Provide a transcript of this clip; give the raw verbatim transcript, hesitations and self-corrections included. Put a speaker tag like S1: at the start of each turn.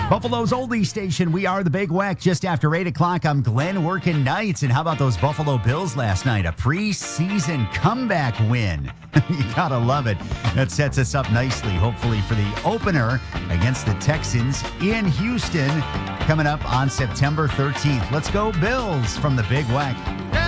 S1: Buffalo's oldie station. We are the Big Weck. Just after eight o'clock, I'm Glenn working nights. And how about those Buffalo Bills last night? A preseason comeback win. You gotta love it. That sets us up nicely, hopefully, for the opener against the Texans in Houston coming up on September thirteenth. Let's go Bills from the Big Weck.